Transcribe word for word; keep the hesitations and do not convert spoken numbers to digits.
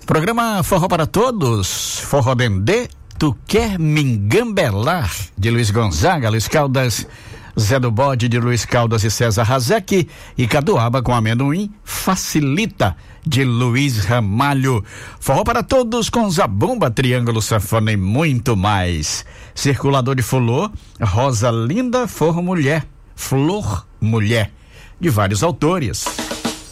Programa Forró para Todos, Forró Dendê, Tu Quer Me Engambelar, de Luiz Gonzaga, Luiz Caldas, Zé do Bode, de Luiz Caldas e César Razek, e Caduaba com Amendoim, Facilita, de Luiz Ramalho. Forró para Todos com Zabumba, Triângulo, Sanfona e muito mais. Circulador de Fulô, Rosa Linda, Forro Mulher, Flor Mulher, de vários autores.